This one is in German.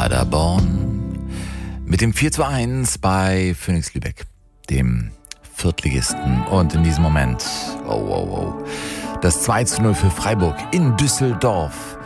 Paderborn mit dem 4:1 bei Phoenix Lübeck, dem Viertligisten. Und in diesem Moment, das 2:0 für Freiburg in Düsseldorf.